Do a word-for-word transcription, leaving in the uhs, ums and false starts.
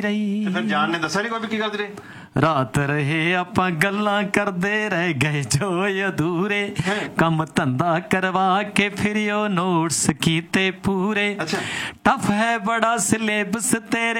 ਰਹੀ। ਫਿਰ ਜਾਨ ਨੇ ਦੱਸਿਆ ਨਹੀਂ ਕੋਈ ਵੀ ਕੀ ਕਰਦੇ ਰਹੇ? ਰਾਤ ਰਹੇ ਆਪਾਂ ਗੱਲਾਂ ਕਰਦੇ ਰਹਿ ਗਏ ਜੋ ਅਧੂਰੇ, ਕੰਮ ਧੰਦਾ ਕਰਵਾ ਕੇ ਫਿਰ ਉਹ ਨੋਟਸ ਕੀਤੇ ਪੂਰੇ। ਟਫ ਹੈ ਬੜਾ ਸਿਲੇਬਸ ਤੇਰੇ